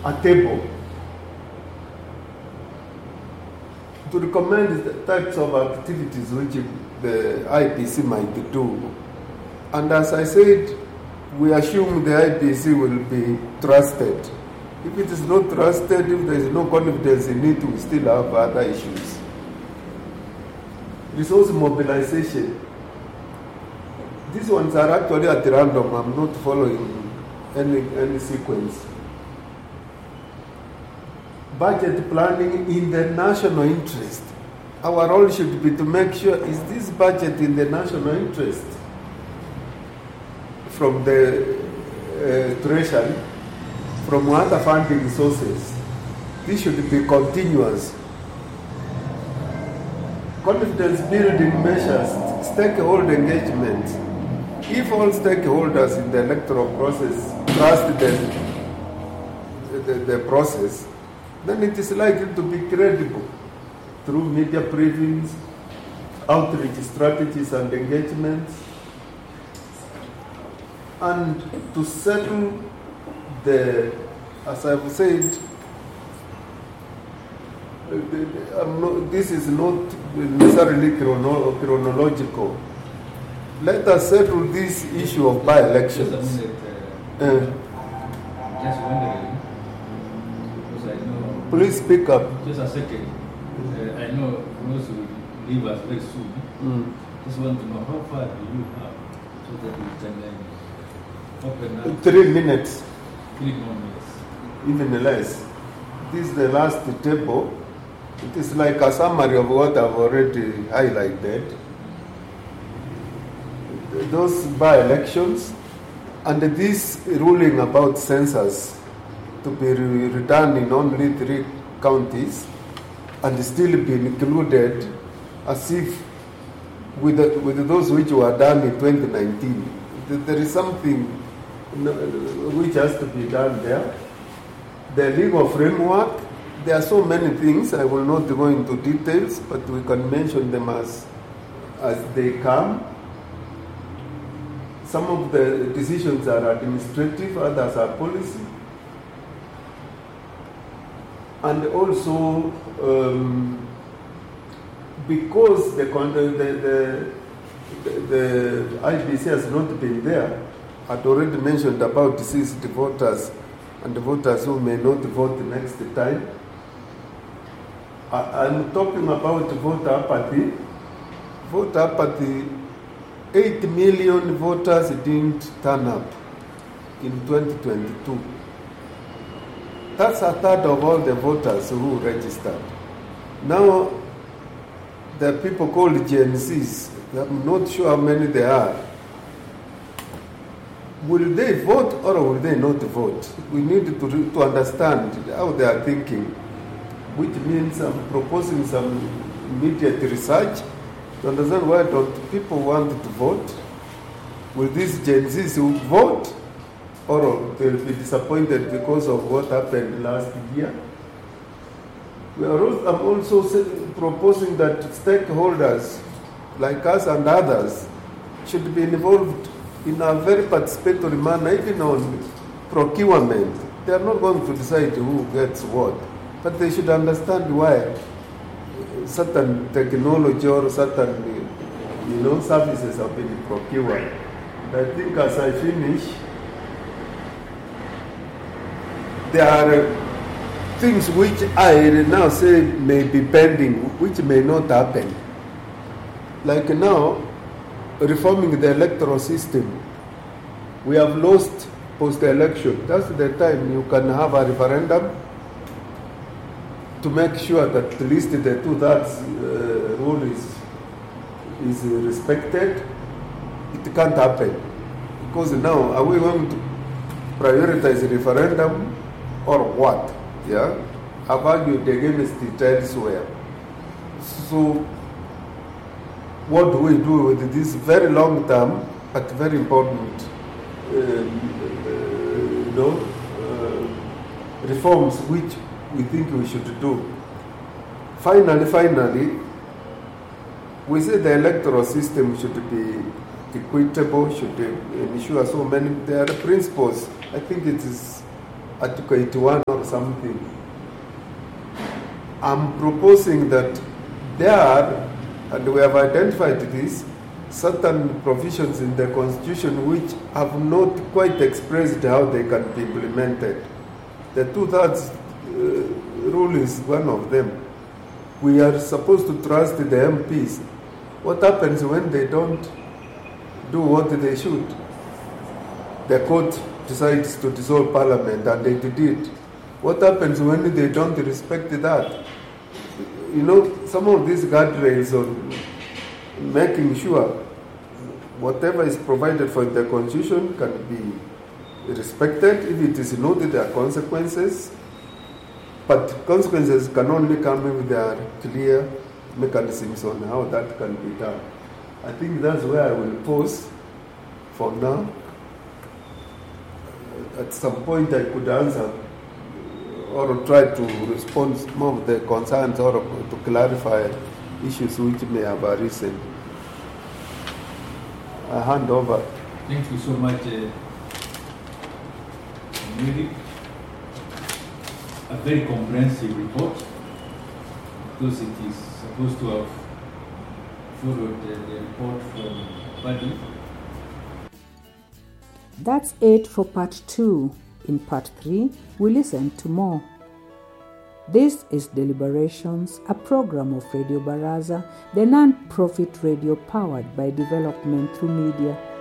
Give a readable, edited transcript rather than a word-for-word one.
a table to recommend the types of activities which the IPC might do. And as I said, we assume the IPC will be trusted. If it is not trusted, if there is no confidence in it, we still have other issues. Resource mobilization. These ones are actually at random. I'm not following any sequence. Budget planning in the national interest. Our role should be to make sure, is this budget in the national interest? From the treasury, from other funding sources. This should be continuous. Confidence building measures, stakeholder engagement. If all stakeholders in the electoral process trust the process, then it is likely to be credible through media briefings, outreach strategies and engagements, and to settle as I've said, this is not necessarily chronological. Let us settle this issue of by-elections. Just wondering, because I know... Please speak up. Just a second. I know those will leave us very soon. Just want to know how far do you have so that we can open up... 3 minutes. 3 more minutes. Even less. This is the last table. It is like a summary of what I've already highlighted. Those by-elections and this ruling about census to be redone in only 3 counties and still be included as if with those which were done in 2019. There is something which has to be done there. The legal framework, there are so many things. I will not go into details, but we can mention them as they come. Some of the decisions are administrative, others are policy. And also, because the IPC has not been there, I'd already mentioned about deceased voters and the voters who may not vote next time. I'm talking about voter apathy. Voter apathy, 8 million voters didn't turn up in 2022. That's a third of all the voters who registered. Now, the people called Gen Zs, I'm not sure how many they are. Will they vote or will they not vote? We need to understand how they are thinking, which means I'm proposing some immediate research to understand why don't people want to vote. Will these Gen Zs who vote or they'll be disappointed because of what happened last year? I'm also proposing that stakeholders like us and others should be involved in a very participatory manner, even on procurement. They are not going to decide who gets what, but they should understand why certain technology or certain services have been procured. And I think as I finish, there are things which I now say may be pending, which may not happen. Like now, reforming the electoral system. We have lost post-election. That's the time you can have a referendum to make sure that at least the 2/3 rule is respected. It can't happen. Because now, are we going to prioritize a referendum or what? Yeah? I've argued against it elsewhere. So, what do we do with this very long term but very important reforms which we think we should do? Finally, we say the electoral system should be equitable, should ensure so many. There are principles. I think it is Article 81 or something. I'm proposing that there are, and we have identified this, certain provisions in the Constitution which have not quite expressed how they can be implemented. The two-thirds rule is one of them. We are supposed to trust the MPs. What happens when they don't do what they should? The court decides to dissolve Parliament, and they did. What happens when they don't respect that? You know, some of these guardrails on making sure whatever is provided for in the Constitution can be respected. If it is not, there are consequences. But consequences can only come if there are clear mechanisms on how that can be done. I think that's where I will pause for now. At some point I could answer or try to respond to some of the concerns or to clarify issues which may have arisen. I hand over. Thank you so much, Mary. A very comprehensive report, because it is supposed to have followed the report from Buddy. That's it for part 2. In part 3, we listen to more. This is Deliberations, a program of Radio Baraza, the non-profit radio powered by development through media.